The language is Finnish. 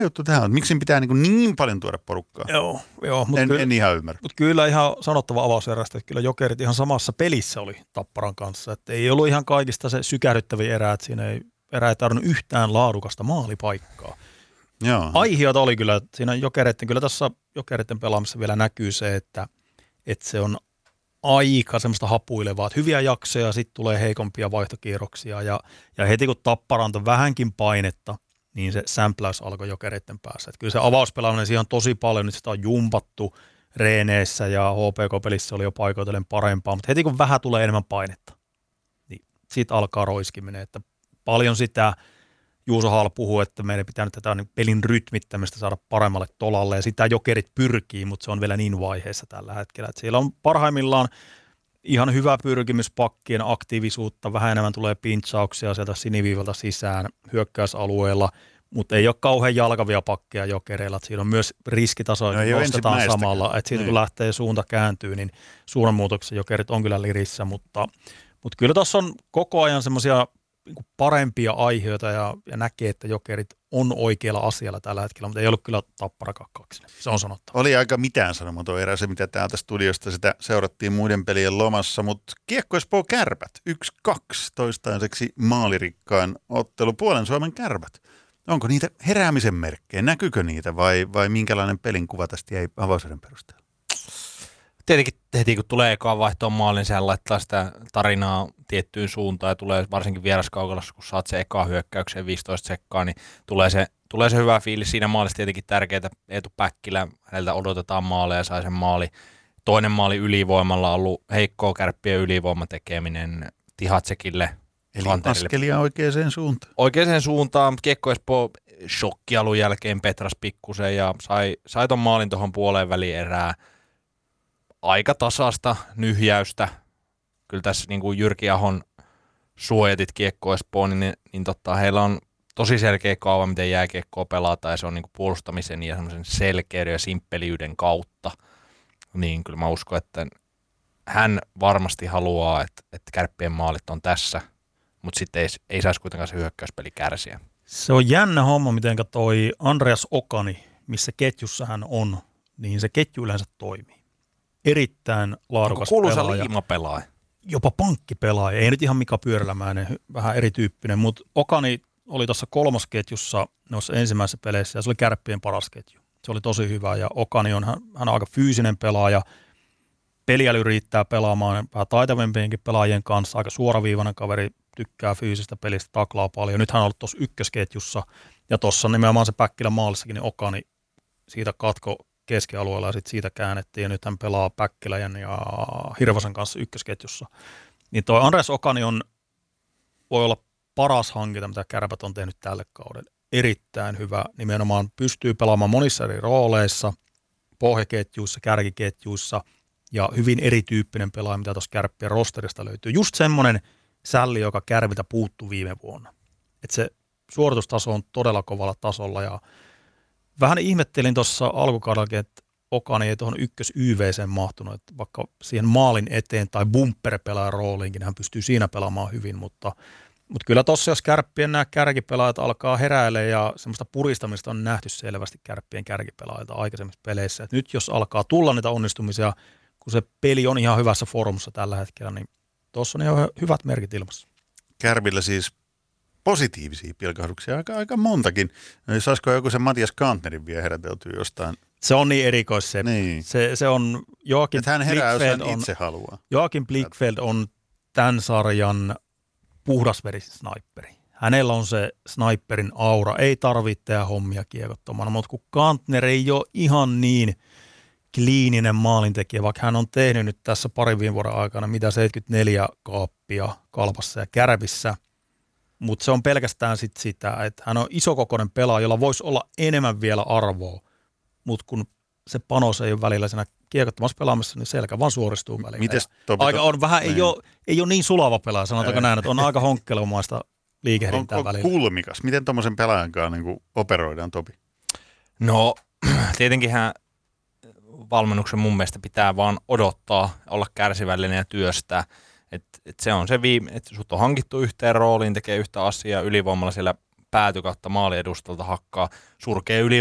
juttu tähän on? Miksi pitää niin paljon tuoda porukkaa? Joo, en ihan ymmärrä. Mutta kyllä ihan sanottava avauserästä, että kyllä Jokerit ihan samassa pelissä oli Tapparan kanssa. Että ei ollut ihan kaikista se sykähdyttäviä erää, että siinä ei tarvinnut yhtään laadukasta maalipaikkaa. Joo. Aihiota oli kyllä, siinä kyllä tässä Jokereiden pelaamassa vielä näkyy se, että se on aika semmoista hapuilevaa, että hyviä jaksoja, sitten tulee heikompia vaihtokierroksia ja heti kun Tappara antoi vähänkin painetta, niin se sämpläys alkoi Jokereiden päässä. Että kyllä se avauspelaaminen siihen on tosi paljon, nyt sitä on jumpattu reeneissä ja HPK-pelissä oli jo paikoitellen parempaa, mutta heti kun vähän tulee enemmän painetta, niin siitä alkaa roiskiminen, että paljon sitä Juuso Hall puhuu, että meidän pitää nyt tätä pelin rytmittämistä saada paremmalle tolalle ja sitä Jokerit pyrkii, mutta se on vielä niin vaiheessa tällä hetkellä, että siellä on parhaimmillaan ihan hyvä pyrkimys pakkien aktiivisuutta, vähän enemmän tulee pintsauksia sieltä siniviivalta sisään hyökkäysalueella, mutta ei ole kauhean jalkavia pakkeja Jokereilla, että siinä on myös riskitaso, että nostetaan samalla, että siitä kun lähtee suunta kääntyy, niin suunnanmuutoksen Jokerit on kyllä lirissä, mutta kyllä tuossa on koko ajan semmoisia parempia aiheita ja näkee, että Jokerit on oikealla asialla tällä hetkellä, mutta ei ollut kyllä Tappara 2-2. Se on sanottava. Oli aika mitään sanomaton erä se, mitä täältä studiosta sitä seurattiin muiden pelien lomassa, mutta Kiekko Espoo Kärpät 1-2 toistaiseksi maalirikkaan ottelu Puolen Suomen Kärpät. Onko niitä heräämisen merkkejä? Näkyykö niitä vai minkälainen pelin kuva tästä jäi avauserän perusteella? Tietenkin heti kun tulee ekaan vaihtoon maalin, sehän laittaa sitä tarinaa tiettyyn suuntaan ja tulee varsinkin vieraskaukalassa, kun saat se ekaan hyökkäykseen 15 sekkaa, niin tulee se hyvä fiilis. Siinä maalissa tietenkin tärkeää. Eetu Päkkilä, häneltä odotetaan maaleja ja sai sen maali. Toinen maali ylivoimalla on ollut heikkoa Kärppien ylivoiman tekeminen Tihatsekille. Eli askelia oikeaan suuntaan. Oikeaan suuntaan. Kiekko Espoo shokkialun jälkeen Petras pikkusen ja sai ton maalin tuohon puoleen väliin erää. Aika tasasta nyhjäystä. Kyllä tässä niin kuin Jyrki Ahon suojatit Kiekko Espoon, niin heillä on tosi selkeä kaava, miten jääkiekkoa pelataan, ja se on niin kuin puolustamisen ja semmoisen selkeyden ja simppeliyden kautta. Niin kyllä mä uskon, että hän varmasti haluaa, että Kärppien maalit on tässä, mutta sitten ei saisi kuitenkaan se hyökkäyspeli kärsiä. Se on jännä homma, miten toi Andreas Okani, missä ketjussa hän on, niin se ketju yleensä toimii. Erittäin laadukas kuuluisa liimapelaaja. Jopa pankkipelaaja. Ei nyt ihan Mika Pyörälämäinen, vähän erityyppinen, mutta Okani oli tuossa kolmosketjussa noissa ensimmäisissä peleissä ja se oli Kärppien paras ketju. Se oli tosi hyvä ja Okani hän on aika fyysinen pelaaja. Peliäly riittää pelaamaan vähän taitavampienkin pelaajien kanssa. Aika suoraviivainen kaveri, tykkää fyysistä pelistä, taklaa paljon. Nyt hän on ollut tuossa ykkösketjussa ja tuossa nimenomaan se Päkkilän maalissakin, niin Okani siitä katko keskialueella ja sitten siitä käännettiin ja nyt hän pelaa Päkkilän ja Hirvosen kanssa ykkösketjussa. Niin toi Andreas Okani voi olla paras hankinta, mitä Kärpät on tehnyt tälle kaudelle. Erittäin hyvä, nimenomaan pystyy pelaamaan monissa eri rooleissa, pohjaketjuissa, kärkiketjuissa ja hyvin erityyppinen pelaaja, mitä tuossa Kärppien rosterista löytyy. Just semmoinen sälli, joka Kärviltä puuttui viime vuonna. Et se suoritustaso on todella kovalla tasolla ja vähän ihmettelin tuossa alkukaudellakin, että Okani ei tuohon ykkös-YV:seen mahtunut, että vaikka siihen maalin eteen tai bumper-pelaajan rooliinkin hän pystyy siinä pelaamaan hyvin, mutta kyllä tuossa, jos Kärppien nämä kärkipelaajat alkaa heräilemään ja semmoista puristamista on nähty selvästi Kärppien kärkipelaajilta aikaisemmissa peleissä, että nyt jos alkaa tulla niitä onnistumisia, kun se peli on ihan hyvässä formassa tällä hetkellä, niin tuossa on ihan hyvät merkit ilmassa. Kärpillä siis positiivisia pilkahduksia, aika montakin. Saisiko joku sen Matias Kantnerin vielä heräteltyä jostain? Se on niin erikois se. Niin. Se on Joakim hän herää, jos hän itse haluaa. Joakim Blichfeld on tämän sarjan puhdasverisen sniperi. Hänellä on se sniperin aura. Ei tarvitse tehdä hommia kiekottomana, mutta kun Kantner ei ole ihan niin kliininen maalintekijä, vaikka hän on tehnyt nyt tässä parin viime vuoden aikana mitä 74 kaappia Kalpassa ja Kärpissä, mutta se on pelkästään sitä, että hän on isokokoinen pelaaja, jolla voisi olla enemmän vielä arvoa, mutta kun se panos ei ole välillä siinä kiekottomassa pelaamassa, niin selkä vaan suoristuu välillä. Mites aika on vähän, ei ole niin sulava pelaaja, sanotaanko näin, että on aika honkkelumaista liikehdintää välillä. On kulmikas. Miten tuommoisen pelaajankaan niin operoidaan, Topi? No, tietenkinhän valmennuksen mun mielestä pitää vaan odottaa, olla kärsivällinen ja työstää. Et se on se että sut on hankittu yhteen rooliin, tekee yhtä asiaa ylivoimalla siellä päätykautta maaliedustolta hakkaa. Surkea